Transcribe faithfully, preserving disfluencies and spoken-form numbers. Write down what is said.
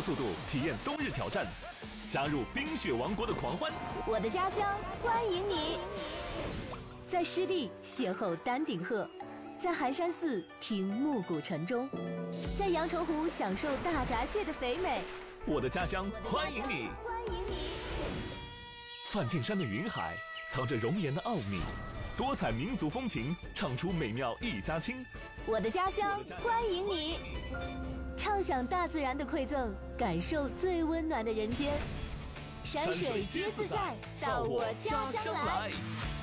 速度，体验冬日挑战，加入冰雪王国的狂欢。 我的家乡欢迎你，在湿地邂逅丹顶鹤，在寒山寺听暮鼓晨钟，在阳澄湖享受大闸蟹的肥美。 我的家乡欢迎你， 欢迎你。 梵净山的云海藏着容颜的奥秘，多彩民族风情，唱出美妙一家亲。 我的家乡欢迎你，畅享大自然的馈赠，感受最温暖的人间。山水皆自在，到我家乡来。